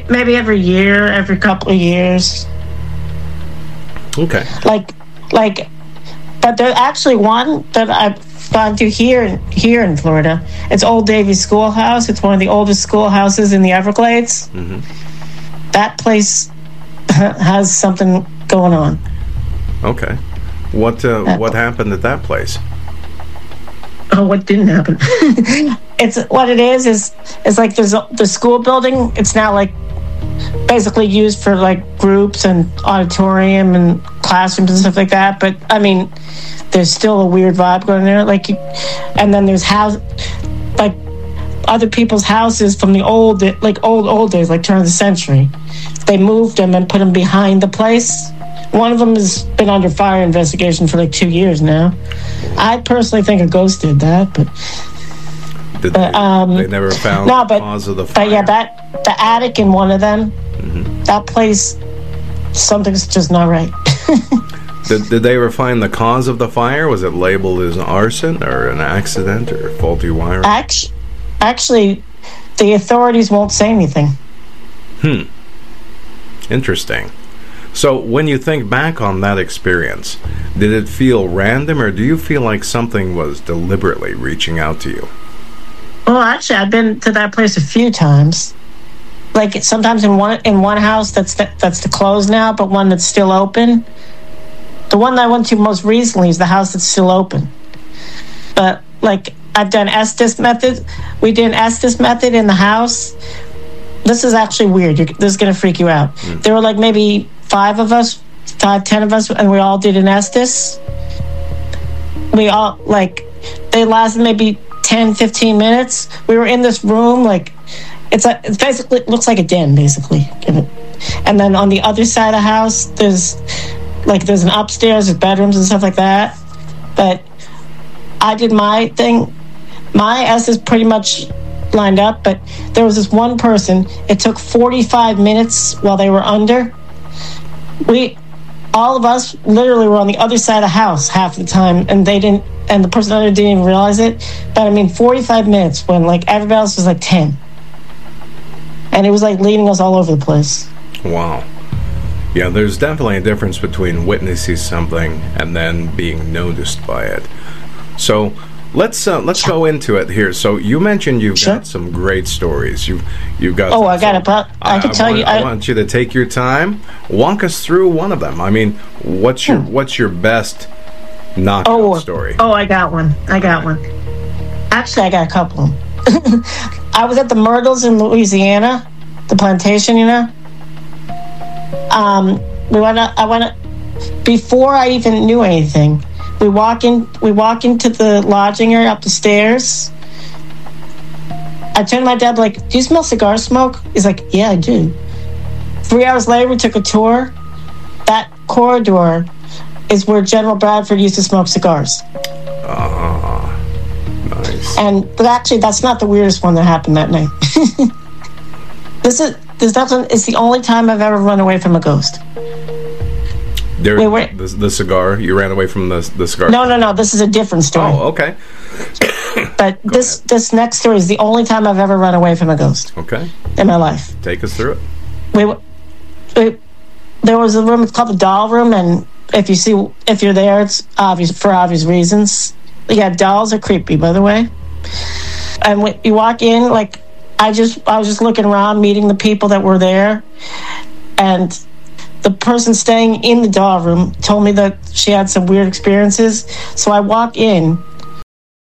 maybe every year, every couple of years. Okay. Like, but there's actually one that I've gone to here in Florida. It's Old Davie Schoolhouse. It's one of the oldest schoolhouses in the Everglades. Mm-hmm. That place has something going on. Okay. What happened at that place? Oh, what didn't happen? It's what it is like there's the school building. It's now like basically used for like groups and auditorium and classrooms and stuff like that. But I mean, there's still a weird vibe going there. And then there's like other people's houses from the old days, like turn of the century. They moved them and put them behind the place. One of them has been under fire investigation for like 2 years now. I personally think a ghost did that, but they never found the cause of the fire. But yeah, the attic in one of them, that place, something's just not right. Did they ever find the cause of the fire? Was it labeled as arson or an accident or faulty wiring? Actually, the authorities won't say anything. Interesting. So when you think back on that experience, did it feel random, or do you feel like something was deliberately reaching out to you? Well, actually, I've been to that place a few times. Like sometimes in one house that's closed now, but one that's still open. The one that I went to most recently is the house that's still open. But like I've done Estes method. We did an Estes method in the house. This is actually weird. This is going to freak you out. There were like maybe 10 of us, and we all did an Estes. We all, like, they lasted maybe 10, 15 minutes. We were in this room, like, it looks like a den, basically. And then on the other side of the house, there's an upstairs with bedrooms and stuff like that. But I did my thing. My Estes pretty much lined up, but there was this one person. It took 45 minutes while they were under. All of us literally were on the other side of the house half the time, and the person under didn't even realize it. But I mean, 45 minutes when like everybody else was like 10, and it was like leading us all over the place. Wow. Yeah, there's definitely a difference between witnessing something and then being noticed by it. So let's go into it here. So you mentioned you've got some great stories. You've got. Oh, I got it. But I can tell you. I want you to take your time. Walk us through one of them. I mean, what's your best knockout story? Oh, I got one. Actually, I got a couple. I was at the Myrtles in Louisiana, the plantation. You know. I went before I even knew anything. We walk into the lodging area up the stairs. I turned to my dad like, "Do you smell cigar smoke?" He's like, "Yeah, I do." 3 hours later, we took a tour. That corridor is where General Bradford used to smoke cigars. Nice. But actually, that's not the weirdest one that happened that night. It's the only time I've ever run away from a ghost. The cigar, you ran away from the cigar? No, this is a different story. Oh, okay. But this next story is the only time I've ever run away from a ghost. Okay. In my life. Take us through it. There was a room, it's called the doll room, and if you're there, it's obvious for obvious reasons. Yeah, dolls are creepy, by the way. And when you walk in, like, I was just looking around, meeting the people that were there, and the person staying in the doll room told me that she had some weird experiences. So I walk in,